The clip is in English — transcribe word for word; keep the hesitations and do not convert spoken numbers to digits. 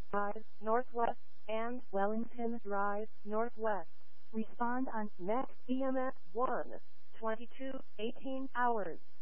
Drive, Northwest, and Wellington Drive, Northwest. Respond on next E M S one, twenty-two, eighteen hours.